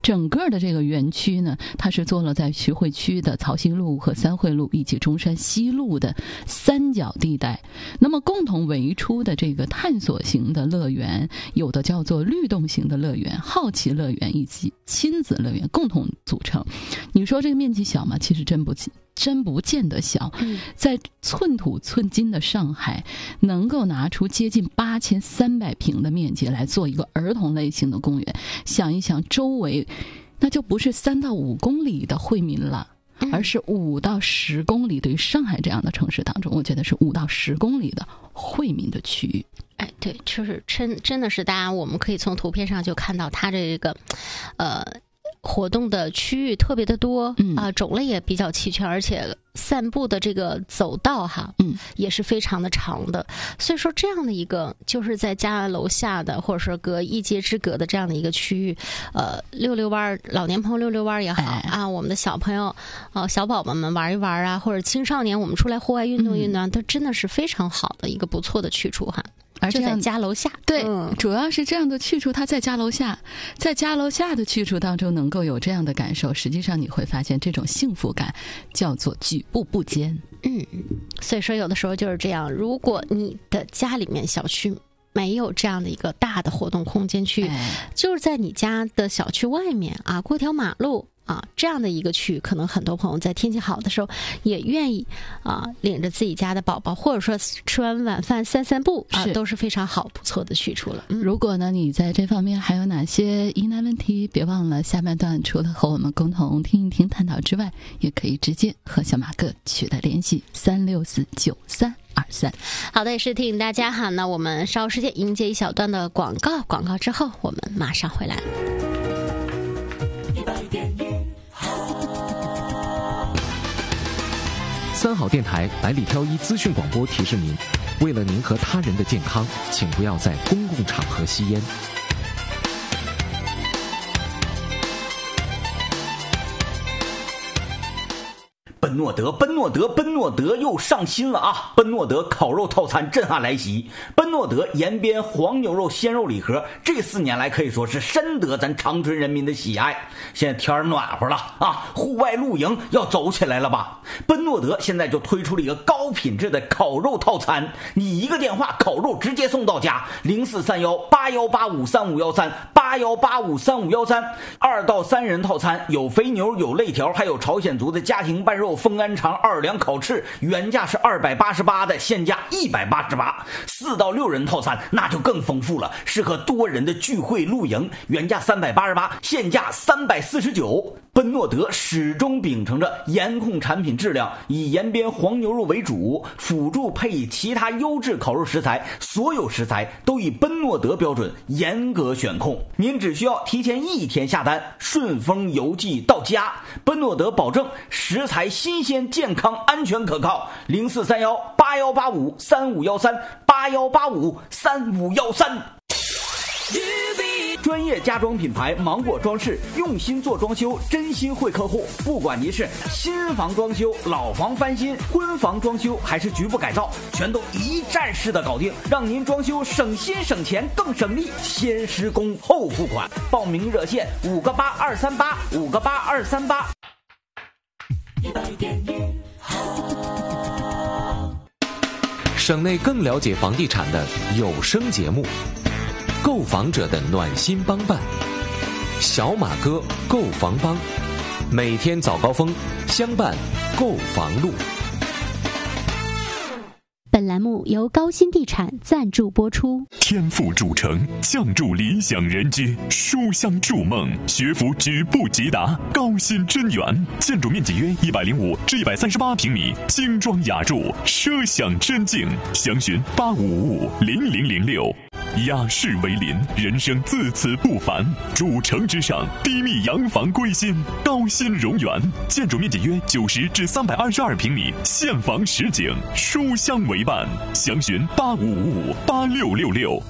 整个的这个园区呢，它是坐落在徐汇区的曹溪路和三惠路以及中山西路的三角地带。那么共同为出的这个探索型的乐园，有的叫做律动型的乐园、好奇乐园以及亲子乐园共同组成。你说这个面积小吗？其实真不见得小。在寸土寸金的上海，能够拿出接近8300平的面积来做一个儿童类型的公园，想一想周围那就不是3到5公里的惠民了，而是5到10公里。对于上海这样的城市当中，我觉得是5到10公里的惠民的区域。 哎，对，就是真的是大家我们可以从图片上就看到它这个活动的区域特别的多，种类也比较齐全，而且散步的这个走道也是非常的长的。所以说这样的一个就是在家楼下的，或者说隔一街之隔的这样的一个区域，溜溜弯，老年朋友溜溜弯也好我们的小朋友小宝宝们玩一玩啊，或者青少年我们出来户外运动运动，都真的是非常好的一个不错的去处哈。而就在家楼下， 对，主要是这样的去处，它在家楼下，在家楼下的去处当中能够有这样的感受，实际上你会发现这种幸福感叫做举步不艰。 所以说有的时候就是这样，如果你的家里面小区没有这样的一个大的活动空间区，就是在你家的小区外面过条马路这样的一个区域，可能很多朋友在天气好的时候也愿意领着自己家的宝宝，或者说吃完晚饭散散步都是非常好不错的去处了。 如果呢你在这方面还有哪些疑难问题，别忘了下半段除了和我们共同听一听探讨之外，也可以直接和小马哥取得联系，3649323。 好的，也是提醒大家哈，那我们稍后时间迎接一小段的广告之后我们马上回来。 三好电台百里挑一资讯广播提示您，为了您和他人的健康，请不要在公共场合吸烟。 奔诺德又上新了啊！奔诺德烤肉套餐震撼来袭，奔诺德延边黄牛肉鲜肉礼盒，这4年来可以说是深得咱长春人民的喜爱。现在天暖和了户外露营要走起来了吧？奔诺德现在就推出了一个高品质的烤肉套餐，你一个电话烤肉直接送到家，043181853513，81853513，2到3人套餐有肥牛有肋条，还有朝鲜族的家庭拌肉风干肠2两烤翅，原价是288的，现价188。4到6人套餐那就更丰富了，适合多人的聚会露营，原价388，现价349。奔诺德始终秉承着严控产品质量，以延边黄牛肉为主，辅助配以其他优质烤肉食材，所有食材都以奔诺德标准严格选控。您只需要提前1天下单，顺丰邮寄到家。奔诺德保证食材新鲜、健康、安全可靠。043181853513，81853513。专业家装品牌芒果装饰，用心做装修，真心惠客户。不管您是新房装修、老房翻新、婚房装修还是局部改造，全都一站式的搞定，让您装修省心省钱更省力。先施工后付款，报名热线58238，58238。 省内更了解房地产的有声节目，购房者的暖心帮办，小马哥购房帮，每天早高峰相伴购房路。 本栏目由高新地产赞助播出。 天府主城，降筑理想人居，书香筑梦，学府举步即达。高新真园，建筑面积约105至138平米，精装雅筑，奢享真境。详询85550006。雅士为邻，人生自此不凡。主城之上，低密洋房归心。高新荣园，建筑面积约90至322平米，现房实景，书香为伴。详询85558666。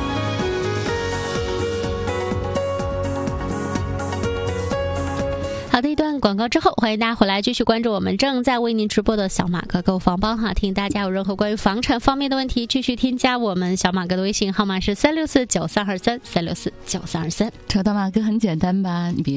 好好的，一段广告之后，欢迎大家回来继续关注我们正在为您直播的小马哥购房帮哈。听大家有任何关于房产方面的问题，继续添加我们小马哥的微信号码是3649323，3649323。 找到马哥很简单吧？你别